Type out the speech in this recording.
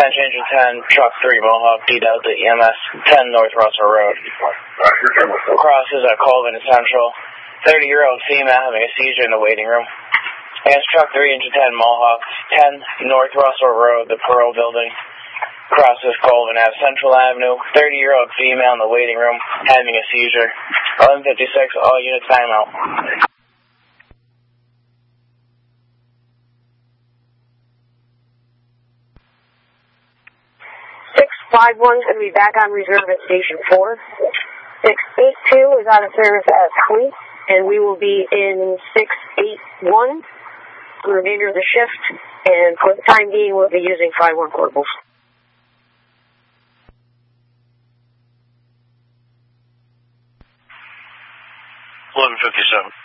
Attention Engine 10, Truck 3, Mohawk, D Delta, EMS 10 North Russell Road. Crosses at Colvin Central. 30-year-old female having a seizure in the waiting room. Against Truck 3, Engine 10, Mohawk, 10 North Russell Road, the Pearl Building. Crosses Colvin Ave, Central Avenue. 30-year-old female in the waiting room having a seizure. 11:56, all units timeout. 651 is going to be back on reserve at Station 4. 682 is out of service at Queen, and we will be in 681 for the remainder of the shift, and for the time being we'll be using 5-1 portables. 11:57.